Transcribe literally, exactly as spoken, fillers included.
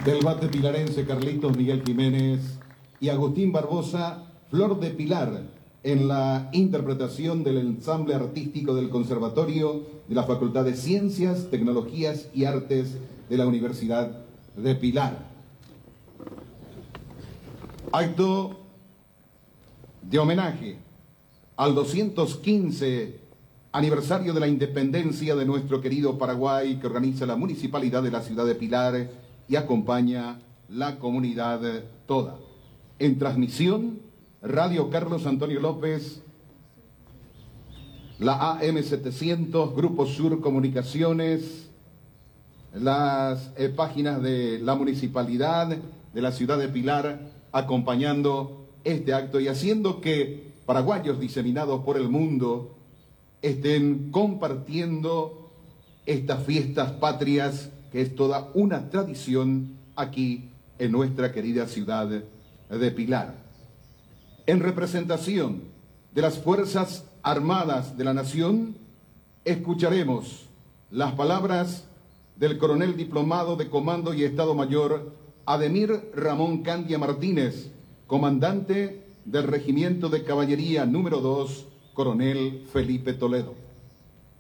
Del bate pilarense Carlitos Miguel Jiménez y Agustín Barbosa, Flor de Pilar, en la interpretación del ensamble artístico del Conservatorio de la Facultad de Ciencias, Tecnologías y Artes de la Universidad de Pilar. Acto de homenaje al doscientos quince aniversario de la independencia de nuestro querido Paraguay, que organiza la Municipalidad de la ciudad de Pilar y acompaña la comunidad toda. En transmisión, Radio Carlos Antonio López, la A M setecientos, Grupo Sur Comunicaciones, las eh, páginas de la Municipalidad de la ciudad de Pilar, acompañando este acto y haciendo que paraguayos diseminados por el mundo estén compartiendo estas fiestas patrias, que es toda una tradición aquí en nuestra querida ciudad de Pilar. En representación de las Fuerzas Armadas de la Nación, escucharemos las palabras del coronel diplomado de Comando y Estado Mayor Ademir Ramón Candia Martínez, comandante del Regimiento de Caballería número dos, coronel Felipe Toledo.